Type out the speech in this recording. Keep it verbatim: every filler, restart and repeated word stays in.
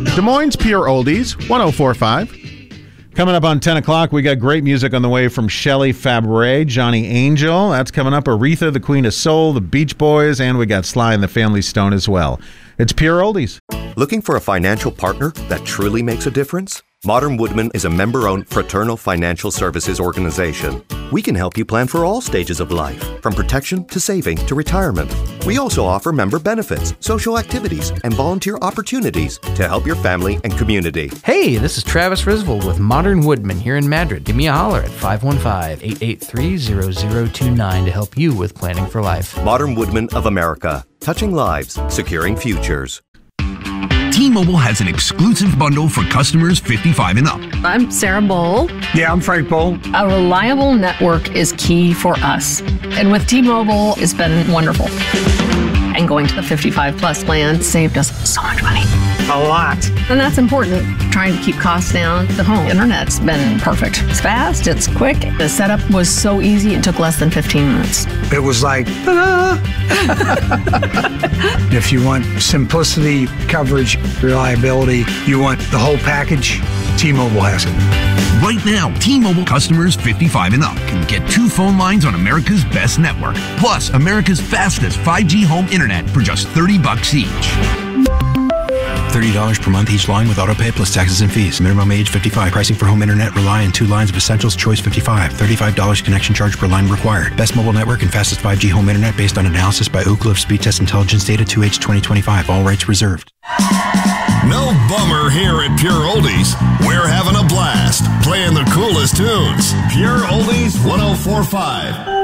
Des Moines Pure Oldies, one oh four point five. Coming up on ten o'clock, we got great music on the way from Shelley Fabares, Johnny Angel. That's coming up. Aretha, the Queen of Soul, the Beach Boys, and we got Sly and the Family Stone as well. It's Pure Oldies. Looking for a financial partner that truly makes a difference? Modern Woodman is a member-owned fraternal financial services organization. We can help you plan for all stages of life, from protection to saving to retirement. We also offer member benefits, social activities, and volunteer opportunities to help your family and community. Hey, this is Travis Risvold with Modern Woodman here in Madrid. Give me a holler at five one five, eight eight three, zero zero two nine to help you with planning for life. Modern Woodman of America. Touching lives, securing futures. T-Mobile has an exclusive bundle for customers fifty-five and up. I'm Sarah Bowl. Yeah, I'm Frank Bowl. A reliable network is key for us. And with T-Mobile, it's been wonderful. And going to the fifty-five plus plan saved us so much money. A lot. And that's important. Trying to keep costs down. The home internet's been perfect. It's fast, it's quick. The setup was so easy, it took less than fifteen minutes. It was like, ta-da! If you want simplicity, coverage, reliability, you want the whole package, T-Mobile has it. Right now, T-Mobile customers fifty-five and up can get two phone lines on America's best network, plus America's fastest five G home internet for just thirty bucks each. thirty dollars per month each line with autopay plus taxes and fees. Minimum age fifty-five. Pricing for home internet rely on two lines of Essentials Choice fifty-five. thirty-five dollars connection charge per line required. Best mobile network and fastest five G home internet based on analysis by Ookla of Speed Test Intelligence Data two H twenty twenty-five. All rights reserved. No bummer here at Pure Oldies. We're having a blast playing the coolest tunes. Pure Oldies one oh four point five.